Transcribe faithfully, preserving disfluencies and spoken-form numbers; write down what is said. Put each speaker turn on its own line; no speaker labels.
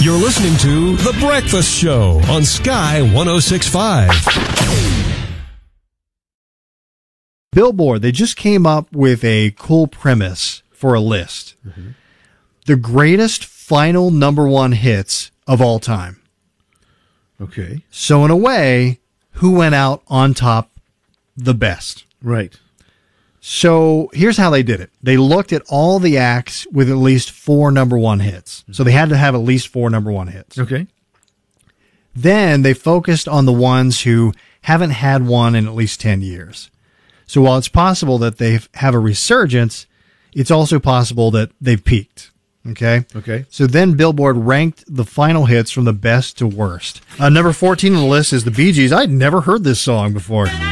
You're listening to The Breakfast Show on Sky one oh six point five.
Billboard, they just came up with a cool premise for a list. Mm-hmm. The greatest final number one hits of all time.
Okay.
So in a way, who went out on top the best?
Right.
So here's how they did it. They looked at all the acts with at least four number one hits. So they had to have at least four number one hits.
Okay.
Then they focused on the ones who haven't had one in at least ten years. So while it's possible that they have a resurgence, it's also possible that they've peaked. Okay?
Okay.
So then Billboard ranked the final hits from the best to worst. Uh, number fourteen on the list is the Bee Gees. I'd never heard this song before.